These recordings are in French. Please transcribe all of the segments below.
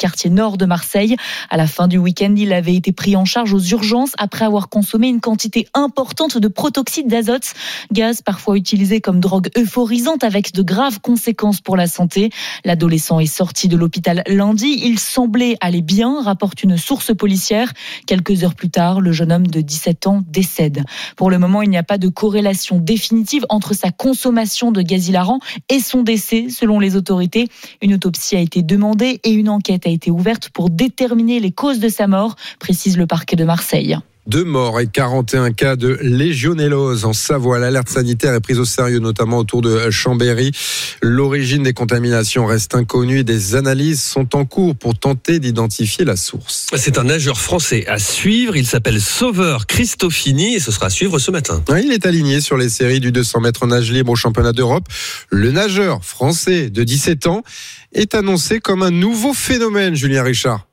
quartier nord de Marseille. À la fin du week-end, il avait été pris en charge aux urgences après avoir consommé une quantité importante de protoxyde d'azote, gaz parfois utilisé comme drogue euphorisante avec de graves conséquences pour la santé. L'adolescent est sorti de l'hôpital lundi. Il semblait aller bien, rapporte une source policière. Quelques heures plus tard, le jeune homme de 17 ans décède. Pour le moment, il n'y a pas de corrélation définitive entre sa consommation de gaz hilarant et son décès, selon les autorités. Une autopsie a été demandée et une enquête a été ouverte pour déterminer les causes de sa mort, précise le parquet de Marseille. 2 morts et 41 cas de légionellose en Savoie. L'alerte sanitaire est prise au sérieux, notamment autour de Chambéry. L'origine des contaminations reste inconnue et des analyses sont en cours pour tenter d'identifier la source. C'est un nageur français à suivre. Il s'appelle Sauveur Cristofini et ce sera à suivre ce matin. Il est aligné sur les séries du 200 mètres nage libre au championnat d'Europe. Le nageur français de 17 ans est annoncé comme un nouveau phénomène, Julien Richard.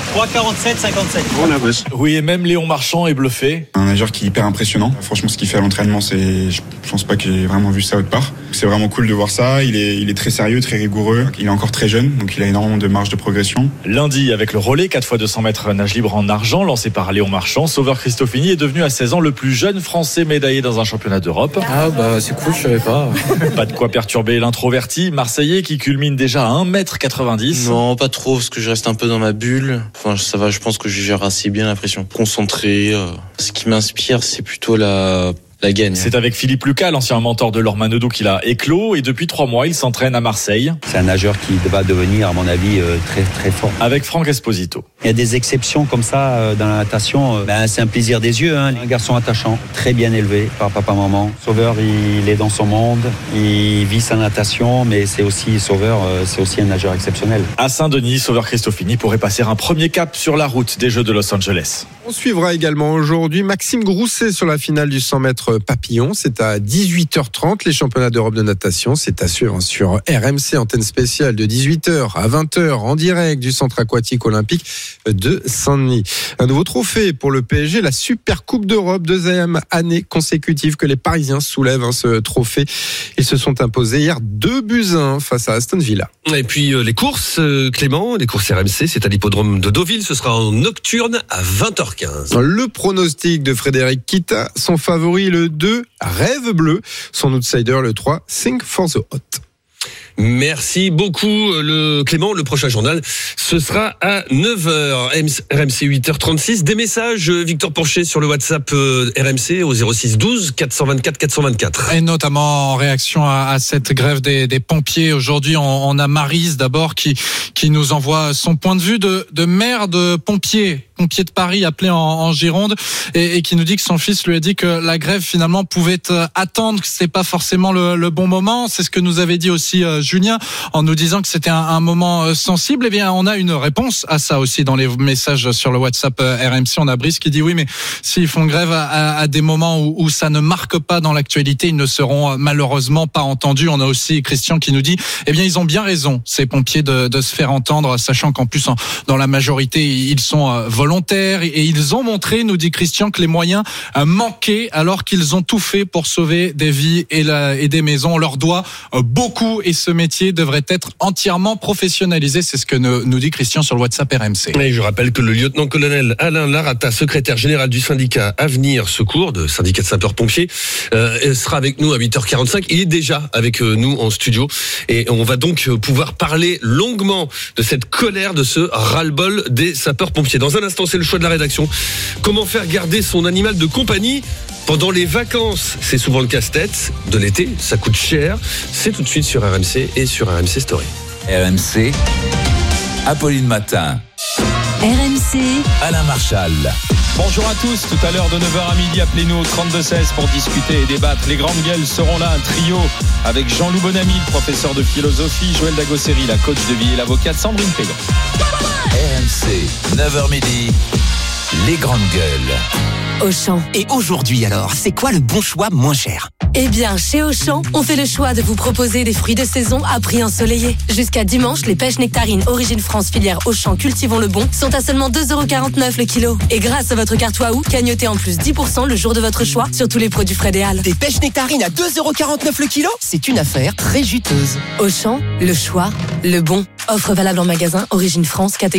3,47,57. Oui, et même Léon Marchand est bluffé. Un nageur qui est hyper impressionnant. Franchement, ce qu'il fait à l'entraînement, je pense pas que j'ai vraiment vu ça autre part. C'est vraiment cool de voir ça. Il est très sérieux, très rigoureux. Il est encore très jeune, donc il a énormément de marge de progression. Lundi, avec le relais 4x200 mètres nage libre en argent, lancé par Léon Marchand, Sauveur Cristofini est devenu à 16 ans le plus jeune français médaillé dans un championnat d'Europe. Ah bah c'est cool, je savais pas. Pas de quoi perturber l'introverti marseillais qui culmine déjà à 1m90. Non, pas trop, parce que je reste un peu dans ma bulle. Enfin, ça va, je pense que je gère assez bien la pression. Concentré. Ce qui m'inspire, c'est plutôt la gagne. C'est avec Philippe Lucas, l'ancien mentor de Laure Manodou, qu'il a éclos et depuis 3 mois, il s'entraîne à Marseille. C'est un nageur qui va devenir, à mon avis, très très fort. Avec Franck Esposito. Il y a des exceptions comme ça dans la natation. C'est un plaisir des yeux. Un garçon attachant, très bien élevé par papa-maman. Sauveur, il est dans son monde, il vit sa natation, mais c'est aussi un nageur exceptionnel. À Saint-Denis, Sauveur Cristofini pourrait passer un premier cap sur la route des Jeux de Los Angeles. On suivra également aujourd'hui Maxime Grousset sur la finale du 100 mètres papillon. C'est à 18h30. Les championnats d'Europe de natation, c'est à suivre sur RMC, antenne spéciale de 18h à 20h en direct du centre aquatique olympique de Saint-Denis. Un nouveau trophée pour le PSG, la Super Coupe d'Europe, 2e année consécutive que les Parisiens soulèvent ce trophée. Ils se sont imposés hier 2-1 face à Aston Villa. Et puis les courses, Clément, les courses RMC, c'est à l'hippodrome de Deauville. Ce sera en nocturne à 20h15. Le pronostic de Frédéric Kita, son favori le 2, Rêve Bleu, son outsider le 3, Think for the Hot. Merci beaucoup Clément. Le prochain journal, ce sera à 9h. RMC 8h36. Des messages, Victor Porcher, sur le WhatsApp RMC au 06 12 424 424. Et notamment en réaction à cette grève des pompiers. Aujourd'hui, on a Maryse d'abord qui nous envoie son point de vue de mère de pompier de Paris appelé en Gironde et qui nous dit que son fils lui a dit que la grève finalement pouvait attendre, que c'est pas forcément le bon moment. C'est ce que nous avait dit aussi Julien en nous disant que c'était un moment sensible. Eh bien, on a une réponse à ça aussi dans les messages sur le WhatsApp RMC. On a Brice qui dit oui, mais s'ils font grève à des moments où ça ne marque pas dans l'actualité, ils ne seront malheureusement pas entendus. On a aussi Christian qui nous dit eh bien, ils ont bien raison, ces pompiers, de se faire entendre, sachant qu'en plus, dans la majorité, ils sont volontaires et ils ont montré, nous dit Christian, que les moyens manquaient alors qu'ils ont tout fait pour sauver des vies et des maisons. On leur doit beaucoup et ce métier devrait être entièrement professionnalisé. C'est ce que nous dit Christian sur le WhatsApp RMC. Et je rappelle que le lieutenant-colonel Alain Larata, secrétaire général du syndicat Avenir Secours, de syndicat de sapeurs-pompiers, sera avec nous à 8h45. Il est déjà avec nous en studio et on va donc pouvoir parler longuement de cette colère, de ce ras-le-bol des sapeurs-pompiers. Dans un instant, c'est le choix de la rédaction. Comment faire garder son animal de compagnie pendant les vacances? C'est souvent le casse-tête de l'été, ça coûte cher. C'est tout de suite sur RMC et sur RMC Story. RMC, Apolline Matin. RMC, Alain Marchal. Bonjour à tous, tout à l'heure de 9h à midi, appelez-nous au 32-16 pour discuter et débattre. Les grandes gueules seront là, un trio avec Jean-Loup Bonamy, le professeur de philosophie, Joël Dagosseri, la coach de vie et l'avocate Sandrine Pégon. RMC, 9h midi, les grandes gueules. Auchan. Et aujourd'hui alors, c'est quoi le bon choix moins cher? Eh bien, chez Auchan, on fait le choix de vous proposer des fruits de saison à prix ensoleillé. Jusqu'à dimanche, les pêches nectarines Origine France filière Auchan Cultivons le Bon sont à seulement 2,49€ le kilo. Et grâce à votre carte Waouh, gagnotez en plus 10% le jour de votre choix sur tous les produits Frédéal. Des pêches nectarines à 2,49€ le kilo? C'est une affaire très juteuse. Auchan, le choix, le bon. Offre valable en magasin Origine France, catégorie